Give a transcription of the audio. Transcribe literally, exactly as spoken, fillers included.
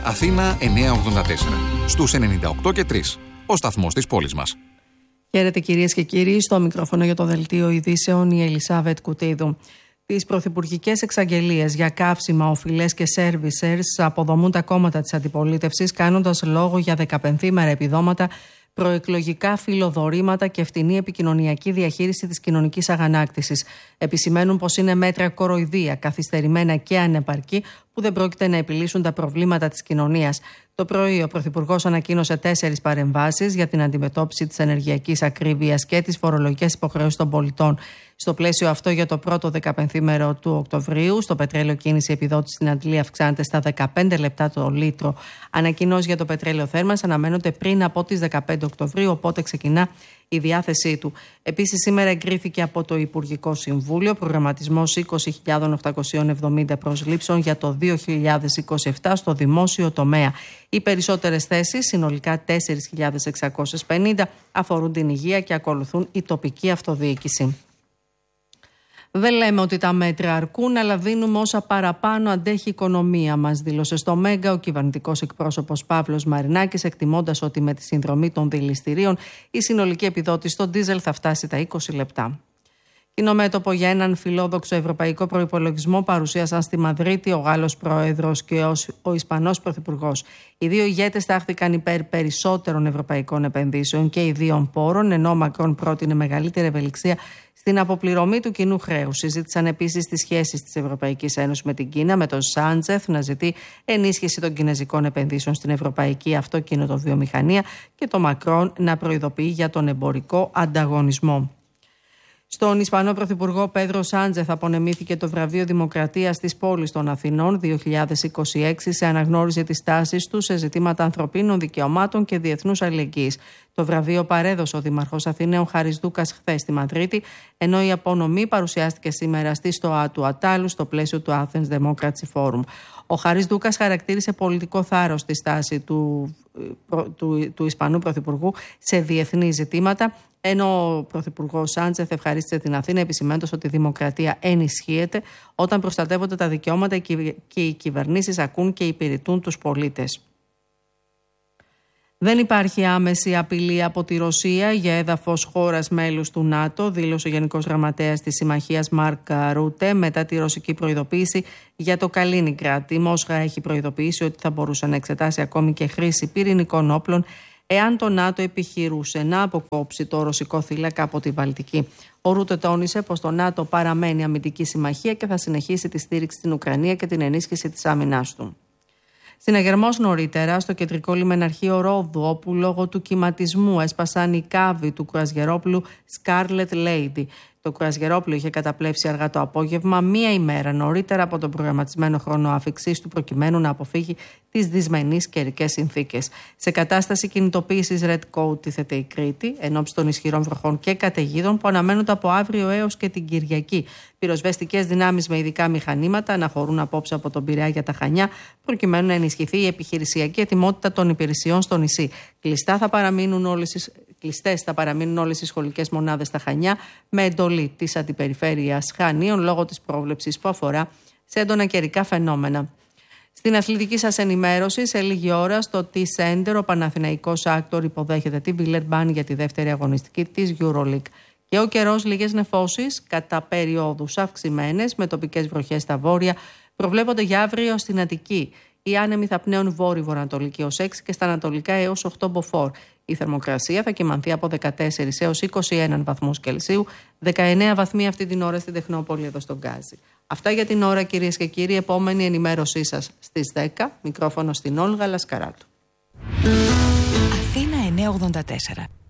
Αθήνα εννιακόσια ογδόντα τέσσερα. Στους ενενήντα οκτώ και τρία. Ο σταθμός της πόλης μας. Χαίρετε κυρίες και κύριοι, στο μικρόφωνο για το Δελτίο Ειδήσεων η Ελισάβετ Κουτίδου. Τις πρωθυπουργικές εξαγγελίες για καύσιμα, οφειλές και σέρβισερς αποδομούν τα κόμματα της αντιπολίτευσης, κάνοντας λόγο για δεκαπενθήμερα επιδόματα, προεκλογικά φιλοδορήματα και φτηνή επικοινωνιακή διαχείριση της κοινωνικής αγανάκτησης. Επισημαίνουν πως είναι μέτρα κοροϊδία, καθυστερημένα και ανεπαρκή, που δεν πρόκειται να επιλύσουν τα προβλήματα της κοινωνίας. Το πρωί, ο Πρωθυπουργός ανακοίνωσε τέσσερις παρεμβάσεις για την αντιμετώπιση της ενεργειακής ακρίβειας και τις φορολογικές υποχρεώσεις των πολιτών. Στο πλαίσιο αυτό, για το πρώτο δεκαπενθήμερο του Οκτωβρίου, στο πετρέλαιο κίνηση επιδότηση στην Αντλία αυξάνεται στα δεκαπέντε λεπτά το λίτρο. Ανακοινώσεις για το πετρέλαιο θέρμανσης αναμένονται πριν από τις δεκαπέντε Οκτωβρίου, οπότε ξεκινά η διάθεσή του. Επίσης, σήμερα εγκρίθηκε από το Υπουργικό Συμβούλιο προγραμματισμός είκοσι χιλιάδες οκτακόσιες εβδομήντα προσλήψεων για το δύο χιλιάδες είκοσι επτά στο δημόσιο τομέα. Οι περισσότερες θέσεις, συνολικά τέσσερις χιλιάδες εξακόσιες πενήντα, αφορούν την υγεία και ακολουθούν η τοπική αυτοδιοίκηση. Δεν λέμε ότι τα μέτρα αρκούν, αλλά δίνουμε όσα παραπάνω αντέχει η οικονομία μας, δήλωσε στο Μέγκα ο κυβερνητικός εκπρόσωπος Παύλος Μαρινάκης, εκτιμώντας ότι με τη συνδρομή των δηληστηρίων η συνολική επιδότηση στο ντίζελ θα φτάσει τα είκοσι λεπτά. Κοινομέτωπο για έναν φιλόδοξο ευρωπαϊκό προϋπολογισμό παρουσίασαν στη Μαδρίτη ο Γάλλος Πρόεδρος και ο Ισπανός Πρωθυπουργός. Οι δύο ηγέτες τάχθηκαν υπέρ περισσότερων ευρωπαϊκών επενδύσεων και ιδίων πόρων, ενώ ο Μακρόν πρότεινε μεγαλύτερη ευελιξία στην αποπληρωμή του κοινού χρέους. Συζήτησαν επίσης τις σχέσεις της Ευρωπαϊκής Ένωσης με την Κίνα, με τον Σάντζεθ να ζητεί ενίσχυση των κινέζικων επενδύσεων στην ευρωπαϊκή αυτοκινητοβιομηχανία και τον Μακρόν να προειδοποιεί για τον εμπορικό ανταγωνισμό. Στον Ισπανό Πρωθυπουργό Πέδρο Σάντζεθ απονεμήθηκε το βραβείο Δημοκρατίας της πόλης των Αθηνών δύο χιλιάδες είκοσι έξι σε αναγνώριση της τάσης του σε ζητήματα ανθρωπίνων δικαιωμάτων και διεθνούς αλληλεγγύης. Το βραβείο παρέδωσε ο Δήμαρχος Αθηναίων Χάρης Δούκας χθες στη Μαδρίτη, ενώ η απονομή παρουσιάστηκε σήμερα στη ΣΤΟΑ του Ατάλου στο πλαίσιο του Athens Democracy Forum. Ο Χάρης Δούκας χαρακτήρισε πολιτικό θάρρος τη στάση του, του, του Ισπανού Πρωθυπουργού σε διεθνή ζητήματα, ενώ ο Πρωθυπουργός Σάντζεθ ευχαρίστησε την Αθήνα επισημαίνοντας ότι η δημοκρατία ενισχύεται όταν προστατεύονται τα δικαιώματα και οι κυβερνήσεις ακούν και υπηρετούν τους πολίτες. Δεν υπάρχει άμεση απειλή από τη Ρωσία για έδαφος χώρας μέλους του ΝΑΤΟ, δήλωσε ο Γενικός Γραμματέας της Συμμαχίας Μάρκ Ρούτε μετά τη ρωσική προειδοποίηση για το Καλίνιγκραντ. Η Μόσχα έχει προειδοποιήσει ότι θα μπορούσε να εξετάσει ακόμη και χρήση πυρηνικών όπλων εάν το ΝΑΤΟ επιχειρούσε να αποκόψει το ρωσικό θύλακα από τη Βαλτική. Ο Ρούτε τόνισε πως το ΝΑΤΟ παραμένει αμυντική συμμαχία και θα συνεχίσει τη στήριξη στην Ουκρανία και την ενίσχυση της άμυνάς του. Συναγερμός νωρίτερα στο κεντρικό λιμεναρχείο Ρόδου, όπου λόγω του κυματισμού έσπασαν οι κάβοι του κρουαζιερόπλου Scarlet Lady. Το κρουαζιερόπλο είχε καταπλέψει αργά το απόγευμα, μία ημέρα νωρίτερα από τον προγραμματισμένο χρόνο άφιξής του, προκειμένου να αποφύγει τις δυσμενείς καιρικές συνθήκες. Σε κατάσταση κινητοποίησης Red Coat τίθεται η Κρήτη, ενόψει των ισχυρών βροχών και καταιγίδων που αναμένονται από αύριο έως και την Κυριακή. Πυροσβεστικές δυνάμεις με ειδικά μηχανήματα αναχωρούν απόψε από τον Πειραιά για τα Χανιά, προκειμένου να ενισχυθεί η επιχειρησιακή ετοιμότητα των υπηρεσιών στο νησί. Κλειστά θα παραμείνουν όλες τις Κλειστές θα παραμείνουν όλες οι σχολικές μονάδες στα Χανιά, με εντολή της Αντιπεριφέρειας Χανίων λόγω της πρόβλεψης που αφορά σε έντονα καιρικά φαινόμενα. Στην αθλητική σας ενημέρωση, σε λίγη ώρα στο T-Center, ο Παναθηναϊκός Άκτορ υποδέχεται τη Βιλερμπάν για τη δεύτερη αγωνιστική της EuroLeague. Και ο καιρός, λίγες νεφώσεις, κατά περιόδους αυξημένες, με τοπικές βροχές στα βόρεια, προβλέπονται για αύριο στην Αττική. Οι άνεμοι θα πνέουν βόρειο-βορειοανατολική έως έξι και στα ανατολικά έως οκτώ μποφόρ. Η θερμοκρασία θα κυμανθεί από δεκατέσσερις έως είκοσι ένα βαθμούς Κελσίου, δεκαεννέα βαθμοί αυτή την ώρα στην Τεχνόπολη εδώ στον Γκάζι. Αυτά για την ώρα, κυρίες και κύριοι. Επόμενη ενημέρωσή σας στις δέκα. Μικρόφωνο στην Όλγα Λασκαράτου. Αθήνα εννιακόσια ογδόντα τέσσερα.